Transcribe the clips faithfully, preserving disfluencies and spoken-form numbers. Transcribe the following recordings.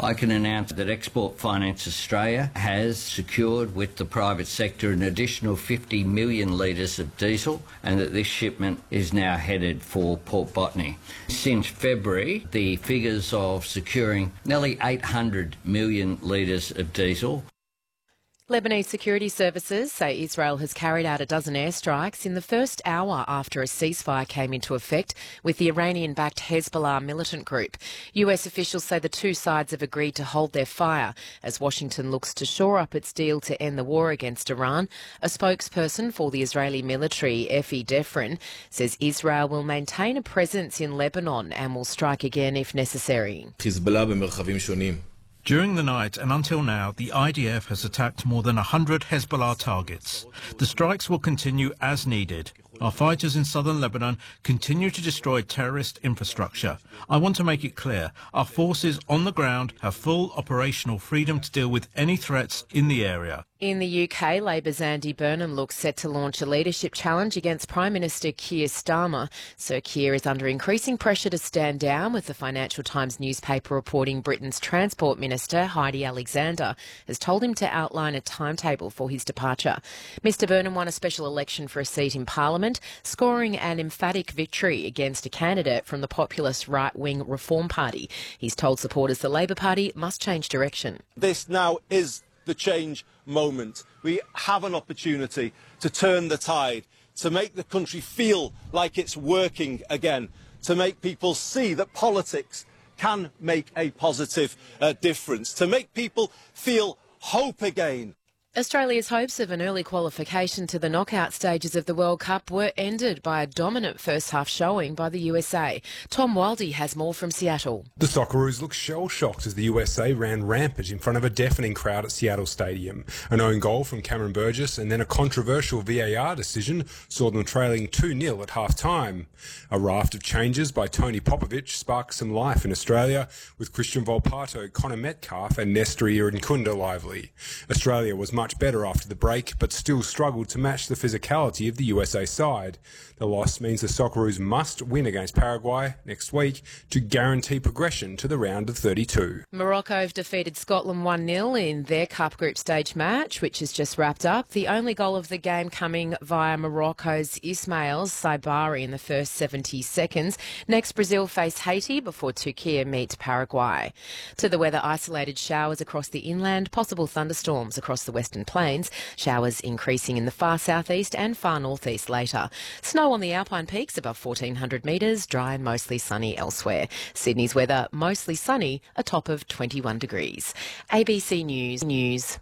I can announce that Export Finance Australia has secured with the private sector an additional fifty million litres of diesel, and that this shipment is now headed for Port Botany. Since February, the figures of securing nearly eight hundred million litres of diesel. Lebanese security services say Israel has carried out a dozen airstrikes in the first hour after a ceasefire came into effect with the Iranian-backed Hezbollah militant group. U S officials say the two sides have agreed to hold their fire as Washington looks to shore up its deal to end the war against Iran. A spokesperson for the Israeli military, Efi Defrin, says Israel will maintain a presence in Lebanon and will strike again if necessary. During the night and until now, the I D F has attacked more than one hundred Hezbollah targets. The strikes will continue as needed. Our fighters in southern Lebanon continue to destroy terrorist infrastructure. I want to make it clear, our forces on the ground have full operational freedom to deal with any threats in the area. In the U K, Labour's Andy Burnham looks set to launch a leadership challenge against Prime Minister Keir Starmer. Sir Keir is under increasing pressure to stand down, with the Financial Times newspaper reporting Britain's Transport Minister, Heidi Alexander, has told him to outline a timetable for his departure. Mr Burnham won a special election for a seat in Parliament, scoring an emphatic victory against a candidate from the populist right-wing Reform Party. He's told supporters the Labour Party must change direction. This now is the change moment. We have an opportunity to turn the tide, to make the country feel like it's working again, to make people see that politics can make a positive uh, difference, to make people feel hope again. Australia's hopes of an early qualification to the knockout stages of the World Cup were ended by a dominant first-half showing by the U S A. Tom Wildey has more from Seattle. The Socceroos looked shell-shocked as the U S A ran rampant in front of a deafening crowd at Seattle Stadium. An own goal from Cameron Burgess and then a controversial V A R decision saw them trailing two nil at half-time. A raft of changes by Tony Popovic sparked some life in Australia, with Christian Volpato, Connor Metcalf and Nestori Irinkunda lively. Australia was much much better after the break, but still struggled to match the physicality of the U S A side. The loss means the Socceroos must win against Paraguay next week to guarantee progression to the round of thirty-two. Morocco have defeated Scotland one nil in their Cup Group Stage match, which has just wrapped up. The only goal of the game coming via Morocco's Ismail Saibari in the first seventy seconds. Next, Brazil face Haiti before Turkey meet Paraguay. To the weather, isolated showers across the inland, possible thunderstorms across the western plains, showers increasing in the far southeast and far northeast later. Snow on the Alpine peaks above fourteen hundred metres, dry and mostly sunny elsewhere. Sydney's weather, mostly sunny, a top of twenty-one degrees. A B C News. News.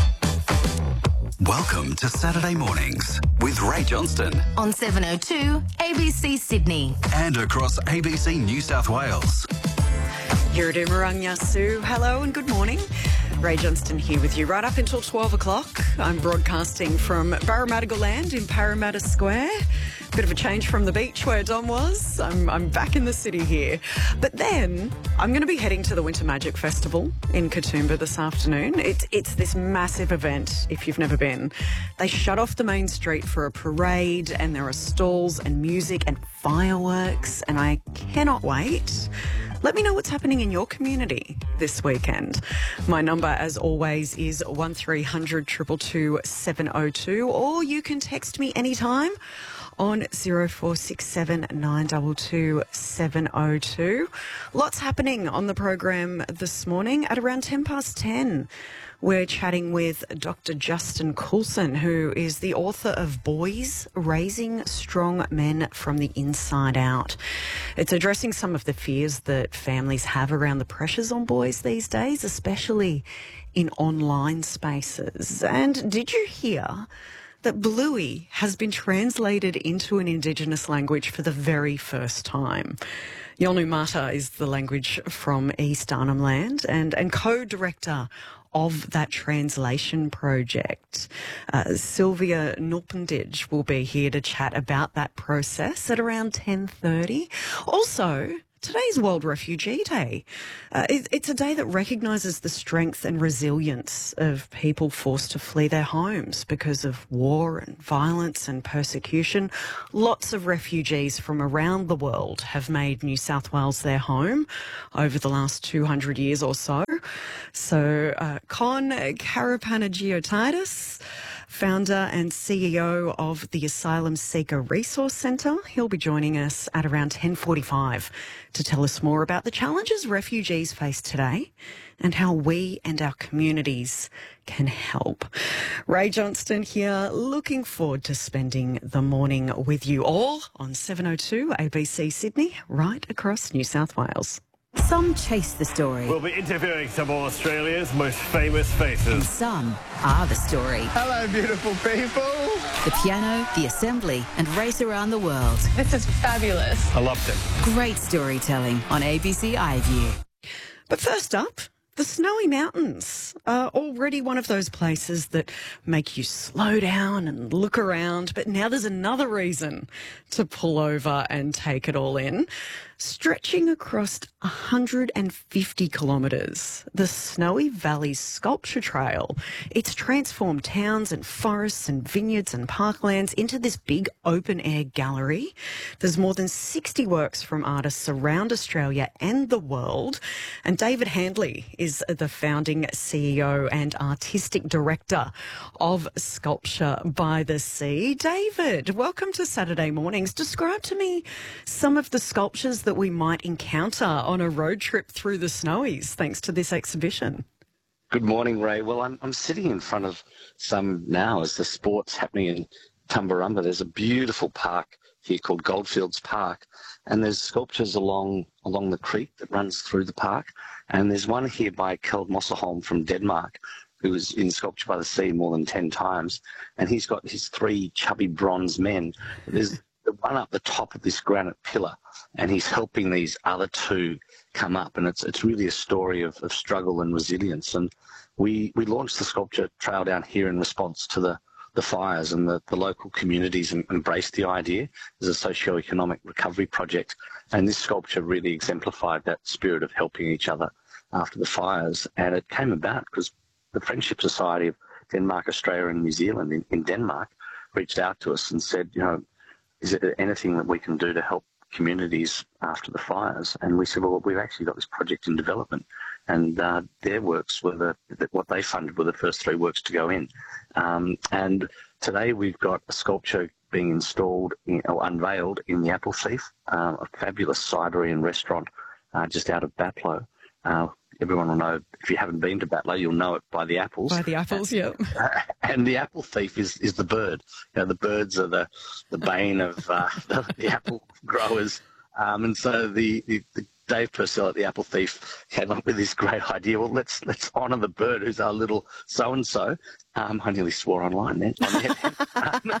Welcome to Saturday Mornings with Ray Johnston on seven oh two A B C Sydney and across A B C New South Wales. Yuridu Marangyasu, hello and good morning. Ray Johnston here with you right up until twelve o'clock. I'm broadcasting from Parramatta Land in Parramatta Square. Bit of a change from the beach where Dom was. I'm, I'm back in the city here. But then I'm going to be heading to the Winter Magic Festival in Katoomba this afternoon. It, it's this massive event, if you've never been. They shut off the main street for a parade, and there are stalls and music and fireworks, and I cannot wait. Let me know what's happening in your community this weekend. My number, as always, is one three hundred two two two seven oh two, or you can text me anytime on zero four six seven nine two two seven oh two. Lots happening on the program this morning. At around ten past ten, we're chatting with Doctor Justin Coulson, who is the author of Boys Raising Strong Men from the Inside Out. It's addressing some of the fears that families have around the pressures on boys these days, especially in online spaces. And did you hear that Bluey has been translated into an Indigenous language for the very first time? Yolngu Matha is the language from East Arnhem Land and, and co-director of that translation project. Uh, Sylvia Nulpendij will be here to chat about that process at around ten thirty. Also, today's World Refugee Day. Uh, it, it's a day that recognises the strength and resilience of people forced to flee their homes because of war and violence and persecution. Lots of refugees from around the world have made New South Wales their home over the last two hundred years or so. So, uh, Con Karapanagiotis, founder and C E O of the Asylum Seeker Resource Centre. He'll be joining us at around ten forty-five to tell us more about the challenges refugees face today and how we and our communities can help. Ray Johnston here, looking forward to spending the morning with you all on seven oh two A B C Sydney, right across New South Wales. Some chase the story. We'll be interviewing some of Australia's most famous faces. And some are the story. Hello, beautiful people. The piano, the assembly, and race around the world. This is fabulous. I loved it. Great storytelling on A B C iView. But first up, the Snowy Mountains are already one of those places that make you slow down and look around, but now there's another reason to pull over and take it all in. Stretching across one hundred fifty kilometres, the Snowy Valley Sculpture Trail. It's transformed towns and forests and vineyards and parklands into this big open-air gallery. There's more than sixty works from artists around Australia and the world. And David Handley is the founding C E O and artistic director of Sculpture by the Sea. David, welcome to Saturday Mornings. Describe to me some of the sculptures that we might encounter on a road trip through the Snowies thanks to this exhibition. Good morning, Ray. Well, I'm, I'm sitting in front of some now as the sport's happening in Tumbarumba. There's a beautiful park here called Goldfields Park, and there's sculptures along along the creek that runs through the park. And there's one here by Kjeld Mosseholm from Denmark, who was in Sculpture by the Sea more than ten times, and he's got his three chubby bronze men. There's the one up the top of this granite pillar, and he's helping these other two come up, and it's it's really a story of, of struggle and resilience. And we we launched the sculpture trail down here in response to the the fires, and the, the local communities embraced the idea as a socio-economic recovery project, and this sculpture really exemplified that spirit of helping each other after the fires. And it came about because the Friendship Society of Denmark, Australia and New Zealand in, in Denmark reached out to us and said, you know, is there anything that we can do to help communities after the fires? And we said, well, we've actually got this project in development, and uh, their works were the, the what they funded were the first three works to go in. Um, and today we've got a sculpture being installed in, or unveiled in the Apple Thief, uh, a fabulous cidery and restaurant uh, just out of Baplo. Uh, everyone will know, if you haven't been to Baplo, you'll know it by the apples. By the apples, yeah. Uh, and the apple thief is, is the bird. You know, the birds are the, the bane of uh, the, the apple growers. Um, and so the, the, the Dave Purcell at the Apple Thief came up with this great idea. Well, let's let's honour the bird who's our little so-and-so. Um, I nearly swore online then. I'm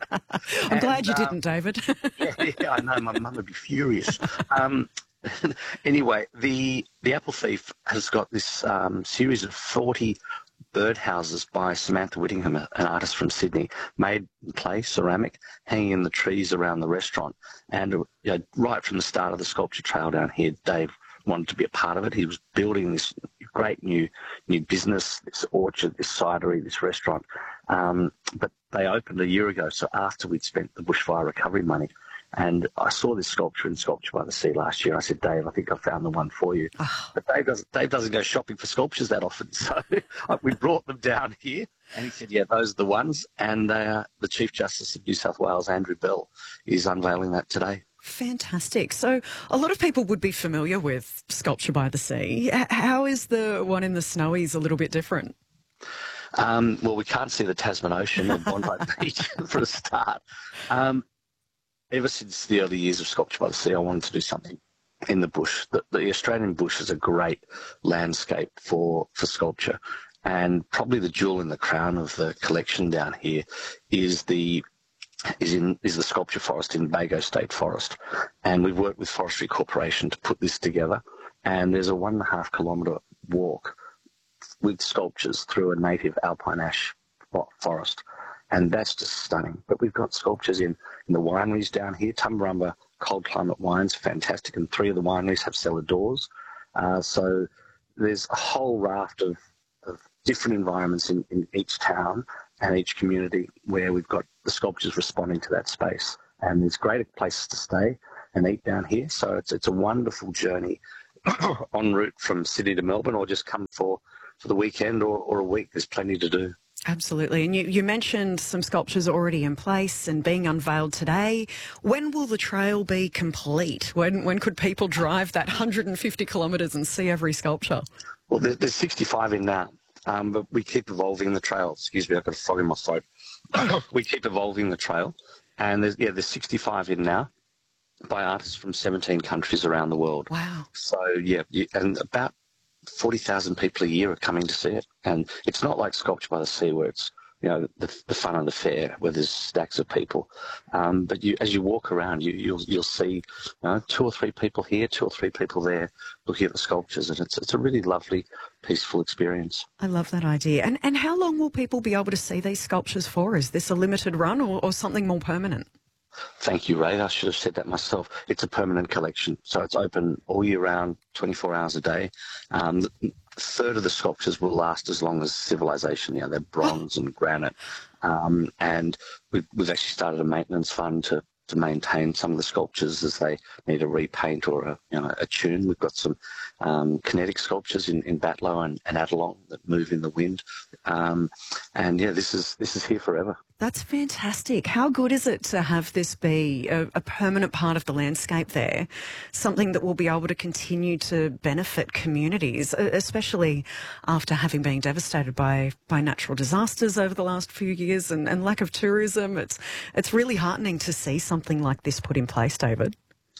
and, glad you um, didn't, David. yeah, yeah, I know. My mum would be furious. Um, anyway, the the Apple Thief has got this um, series of forty birdhouses by Samantha Whittingham, an artist from Sydney, made in clay, ceramic, hanging in the trees around the restaurant. And you know, right from the start of the sculpture trail down here, Dave wanted to be a part of it. He was building this great new new business, this orchard, this cidery, this restaurant. Um, but they opened a year ago, so after we'd spent the bushfire recovery money. And I saw this sculpture in Sculpture by the Sea last year. I said, Dave, I think I found the one for you. Oh. But Dave doesn't, Dave doesn't go shopping for sculptures that often. So we brought them down here, and he said, yeah, those are the ones. And uh, the Chief Justice of New South Wales, Andrew Bell, is unveiling that today. Fantastic. So a lot of people would be familiar with Sculpture by the Sea. How is the one in the Snowies a little bit different? Um, well, we can't see the Tasman Ocean or Bondi Beach for a start. Um, Ever since the early years of Sculpture by the Sea, I wanted to do something in the bush. The, the Australian bush is a great landscape for, for sculpture, and probably the jewel in the crown of the collection down here is the is in is the sculpture forest in Bago State Forest, and we've worked with Forestry Corporation to put this together. And there's a one and a half kilometre walk with sculptures through a native alpine ash forest. And that's just stunning. But we've got sculptures in, in the wineries down here. Tumbarumba Cold Climate Wines, fantastic. And three of the wineries have cellar doors. Uh, so there's a whole raft of, of different environments in, in each town and each community where we've got the sculptures responding to that space. And there's great places to stay and eat down here. So it's, it's a wonderful journey en route from Sydney to Melbourne, or just come for for the weekend or, or a week. There's plenty to do. Absolutely. And you, you mentioned some sculptures already in place and being unveiled today. When will the trail be complete? When when could people drive that one hundred fifty kilometres and see every sculpture? Well, there, there's sixty-five in now, um, but we keep evolving the trail. Excuse me, I've got a frog in my throat. We keep evolving the trail. And there's, yeah, there's sixty-five in now by artists from seventeen countries around the world. Wow. So, yeah, you, and about forty thousand people a year are coming to see it. And it's not like Sculpture by the Sea where it's, you know, the, the fun of the fair where there's stacks of people. Um, but you, as you walk around, you, you'll you'll see you know, two or three people here, two or three people there looking at the sculptures. And it's, it's a really lovely, peaceful experience. I love that idea. And, and how long will people be able to see these sculptures for? Is this a limited run or, or something more permanent? Thank you, Ray. I should have said that myself. It's a permanent collection, so it's open all year round, twenty-four hours a day. Um, a third of the sculptures will last as long as civilization. You know, they're bronze and granite. Um, and we've, we've actually started a maintenance fund to, to maintain some of the sculptures as they need a repaint or a, you know, a tune. We've got some um, kinetic sculptures in, in Batlow and, and Adelong that move in the wind. Um, and, yeah, this is this is here forever. That's fantastic. How good is it to have this be a, a permanent part of the landscape there, something that will be able to continue to benefit communities, especially after having been devastated by, by natural disasters over the last few years and, and lack of tourism? It's, it's really heartening to see something like this put in place, David.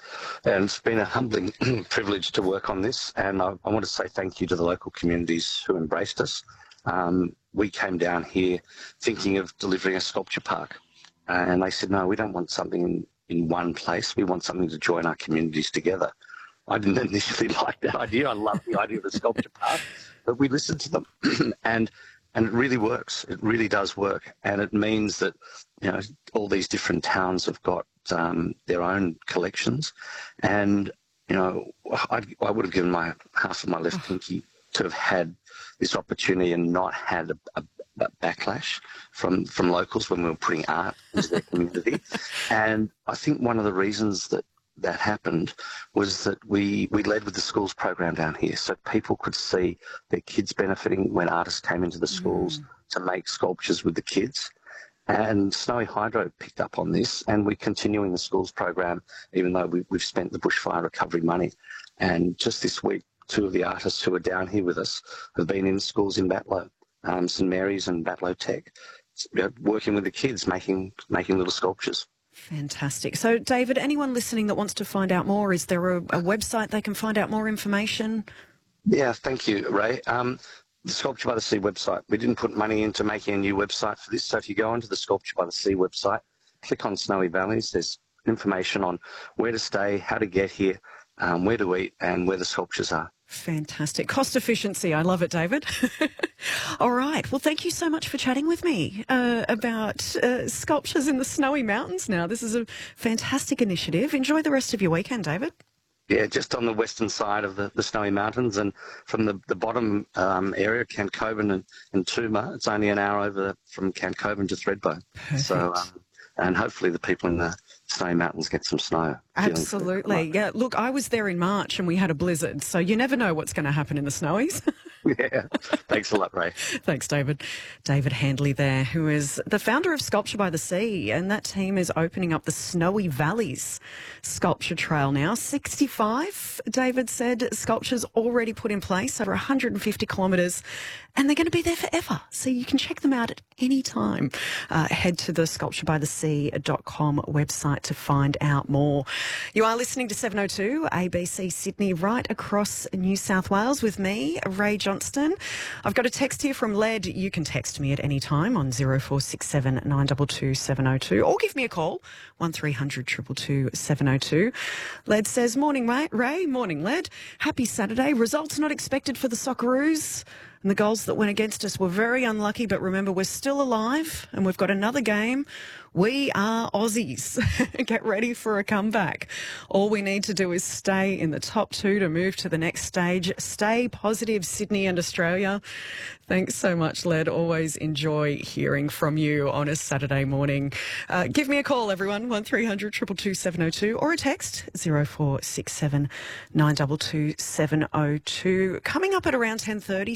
And it's been a humbling privilege to work on this, and I, I want to say thank you to the local communities who embraced us. Um, we came down here thinking of delivering a sculpture park, and they said, no, we don't want something in, in one place. We want something to join our communities together. I didn't initially like that idea. I love the idea of a sculpture park, but we listened to them, and and it really works. It really does work, and it means that, you know, all these different towns have got um, their own collections, and, you know, I, I would have given my half of my left pinky to have had this opportunity and not had a, a, a backlash from, from locals when we were putting art into their community. And I think one of the reasons that that happened was that we, we led with the schools program down here, so people could see their kids benefiting when artists came into the schools mm. to make sculptures with the kids. And Snowy Hydro picked up on this, and we're continuing the schools program, even though we, we've spent the bushfire recovery money. And just this week, two of the artists who are down here with us have been in schools in Batlow, um, St Mary's and Batlow Tech, working with the kids, making making little sculptures. Fantastic. So, David, anyone listening that wants to find out more, is there a, a website they can find out more information? Yeah, thank you, Ray. Um, the Sculpture by the Sea website, we didn't put money into making a new website for this, so if you go onto the Sculpture by the Sea website, click on Snowy Valleys, there's information on where to stay, how to get here, um, where to eat, and where the sculptures are. Fantastic. Cost efficiency. I love it, David. All right. Well, thank you so much for chatting with me uh, about uh, sculptures in the Snowy Mountains now. This is a fantastic initiative. Enjoy the rest of your weekend, David. Yeah, just on the western side of the, the Snowy Mountains, and from the, the bottom um, area, Cancoban and, and Toomer, it's only an hour over from Cancoban to Thredbo. Perfect. So, um, and hopefully the people in the Snowy Mountains get some snow. Absolutely. Yeah. Look, I was there in March and we had a blizzard, so you never know what's going to happen in the Snowies. Yeah. Thanks a lot, Ray. Thanks, David. David Handley there, who is the founder of Sculpture by the Sea, and that team is opening up the Snowy Valleys Sculpture Trail now. sixty-five, David said, sculptures already put in place, over one hundred fifty kilometres, and they're going to be there forever. So you can check them out at any time. Uh, head to the sculpture by the sea dot com website to find out more. You are listening to seven oh two A B C Sydney, right across New South Wales with me, Ray Johnston. I've got a text here from Led. You can text me at any time on zero four six seven nine two two seven oh two or give me a call, one three hundred two two two seven oh two. Led says, morning, Ray. Ray. Morning, Led. Happy Saturday. Results not expected for the Socceroos. And the goals that went against us were very unlucky, but remember, we're still alive and we've got another game. We are Aussies. Get ready for a comeback. All we need to do is stay in the top two to move to the next stage. Stay positive, Sydney and Australia. Thanks so much, Led. Always enjoy hearing from you on a Saturday morning. Uh, give me a call, everyone, one three hundred two two two seven oh two, or a text zero four six seven nine two two seven oh two. Coming up at around ten thirty.